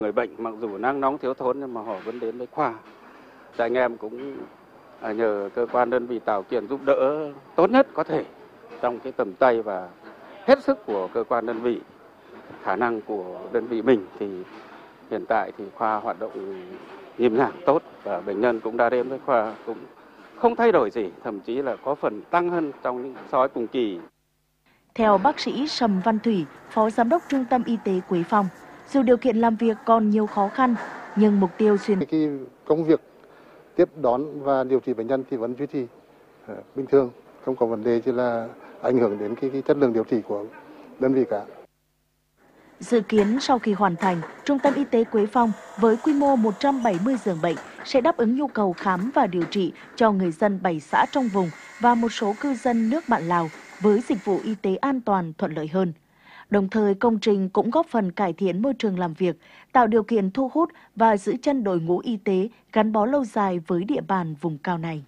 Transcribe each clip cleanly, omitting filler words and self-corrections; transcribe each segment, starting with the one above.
Người bệnh mặc dù nắng nóng thiếu thốn nhưng mà họ vẫn đến với khoa. Anh em cũng nhờ cơ quan đơn vị tạo kiện giúp đỡ tốt nhất có thể trong cái tầm tay và hết sức của cơ quan đơn vị, khả năng của đơn vị mình thì hiện tại thì khoa hoạt động nhịp nhàng tốt và bệnh nhân cũng đã đến với khoa cũng không thay đổi gì, thậm chí là có phần tăng hơn trong so với cùng kỳ. Theo bác sĩ Sầm Văn Thủy, Phó Giám đốc Trung tâm Y tế Quế Phong, dù điều kiện làm việc còn nhiều khó khăn, nhưng mục tiêu xuyên công việc tiếp đón và điều trị bệnh nhân thì vẫn duy trì bình thường, không có vấn đề gì là ảnh hưởng đến cái chất lượng điều trị của đơn vị cả. Dự kiến sau khi hoàn thành, Trung tâm Y tế Quế Phong với quy mô 170 giường bệnh sẽ đáp ứng nhu cầu khám và điều trị cho người dân 7 xã trong vùng và một số cư dân nước bạn Lào với dịch vụ y tế an toàn thuận lợi hơn. Đồng thời, công trình cũng góp phần cải thiện môi trường làm việc, tạo điều kiện thu hút và giữ chân đội ngũ y tế gắn bó lâu dài với địa bàn vùng cao này.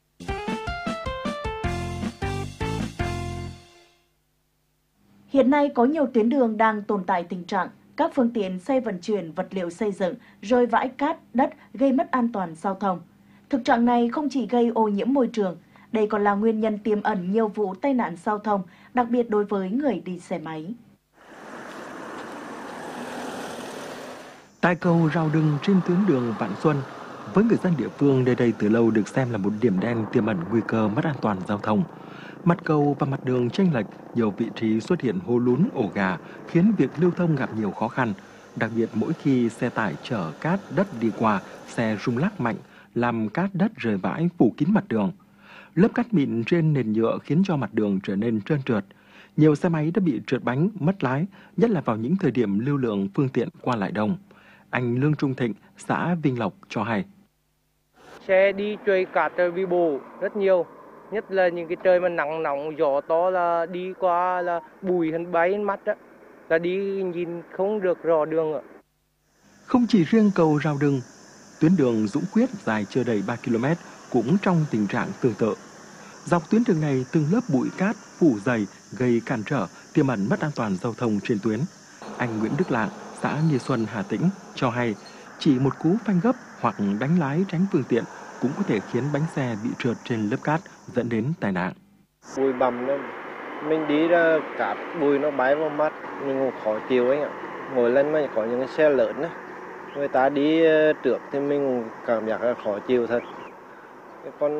Hiện nay có nhiều tuyến đường đang tồn tại tình trạng các phương tiện xe vận chuyển vật liệu xây dựng rồi vãi cát, đất gây mất an toàn giao thông. Thực trạng này không chỉ gây ô nhiễm môi trường, đây còn là nguyên nhân tiềm ẩn nhiều vụ tai nạn giao thông, đặc biệt đối với người đi xe máy. Tại cầu Rào Đừng trên tuyến đường Vạn Xuân, với người dân địa phương nơi đây từ lâu được xem là một điểm đen tiềm ẩn nguy cơ mất an toàn giao thông. Mặt cầu và mặt đường chênh lệch, nhiều vị trí xuất hiện hố lún, ổ gà, khiến việc lưu thông gặp nhiều khó khăn. Đặc biệt mỗi khi xe tải chở cát đất đi qua, xe rung lắc mạnh, làm cát đất rơi vãi phủ kín mặt đường. Lớp cát mịn trên nền nhựa khiến cho mặt đường trở nên trơn trượt. Nhiều xe máy đã bị trượt bánh, mất lái, nhất là vào những thời điểm lưu lượng phương tiện qua lại đông. Anh Lương Trung Thịnh, xã Vinh Lộc cho hay. Xe đi chơi cát bị bồ rất nhiều, nhất là những cái trời mà nắng nóng gió to là đi qua là bụi hình bay mắt á, là đi nhìn không được rõ đường ạ. Không chỉ riêng cầu Rào Đừng, tuyến đường Dũng Quyết dài chưa đầy 3 km cũng trong tình trạng tương tự. Dọc tuyến đường này từng lớp bụi cát phủ dày gây cản trở, tiềm ẩn mất an toàn giao thông trên tuyến. Anh Nguyễn Đức Lạng, xã Nghi Xuân, Hà Tĩnh cho hay chỉ một cú phanh gấp hoặc đánh lái tránh phương tiện cũng có thể khiến bánh xe bị trượt trên lớp cát dẫn đến tai nạn. Bụi bặm đó, mình đi ra cát bụi nó bay vào mắt, mình cũng khó chịu anh ạ. Mỗi lần mà có những cái xe lớn đó, người ta đi trước thì mình cũng cảm giác là khó chịu thật. Còn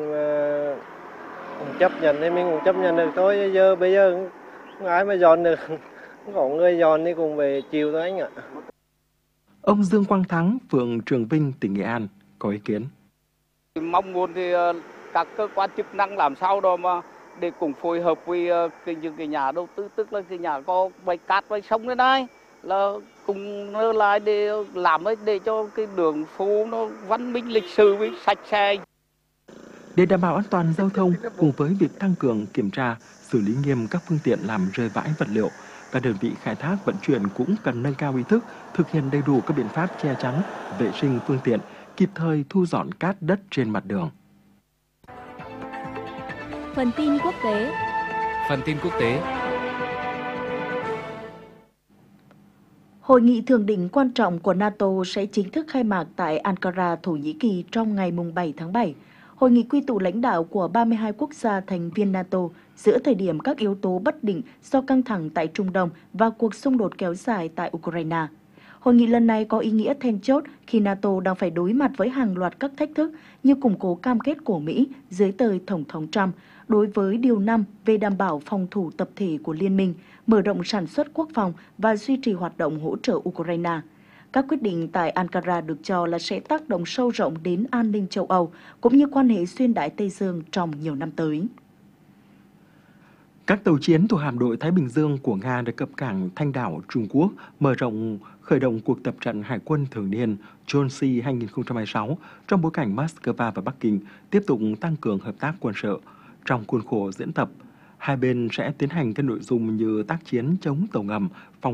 chấp nhận thì mình cũng chấp nhận được thôi, bây giờ không ai mà dọn được, không có người dọn thì cũng về chịu thôi anh ạ. Ông Dương Quang Thắng, phường Trường Vinh, tỉnh Nghệ An có ý kiến. Mong muốn thì các cơ quan chức năng làm sao đó mà để cùng phối hợp với những cái nhà đầu tư, tức là cái nhà có bãi cát bãi sông thế này là cùng lại để làm để cho cái đường phố nó văn minh lịch sự với sạch sẽ. Để đảm bảo an toàn giao thông cùng với việc tăng cường kiểm tra, xử lý nghiêm các phương tiện làm rơi vãi vật liệu, các đơn vị khai thác vận chuyển cũng cần nâng cao ý thức, thực hiện đầy đủ các biện pháp che chắn, vệ sinh phương tiện, kịp thời thu dọn cát đất trên mặt đường. Phần tin quốc tế. Hội nghị thượng đỉnh quan trọng của NATO sẽ chính thức khai mạc tại Ankara, Thổ Nhĩ Kỳ trong ngày 7 tháng 7. Hội nghị quy tụ lãnh đạo của 32 quốc gia thành viên NATO giữa thời điểm các yếu tố bất định do căng thẳng tại Trung Đông và cuộc xung đột kéo dài tại Ukraine. Hội nghị lần này có ý nghĩa then chốt khi NATO đang phải đối mặt với hàng loạt các thách thức như củng cố cam kết của Mỹ dưới thời Tổng thống Trump đối với Điều 5 về đảm bảo phòng thủ tập thể của Liên minh, mở rộng sản xuất quốc phòng và duy trì hoạt động hỗ trợ Ukraine. Các quyết định tại Ankara được cho là sẽ tác động sâu rộng đến an ninh châu Âu cũng như quan hệ xuyên Đại Tây Dương trong nhiều năm tới. Các tàu chiến thuộc hạm đội Thái Bình Dương của Nga đã cập cảng Thanh Đảo, Trung Quốc, khởi động cuộc tập trận hải quân thường niên Chonsi 2026 trong bối cảnh Moscow và Bắc Kinh tiếp tục tăng cường hợp tác quân sự. Trong khuôn khổ diễn tập, hai bên sẽ tiến hành các nội dung như tác chiến chống tàu ngầm, phòng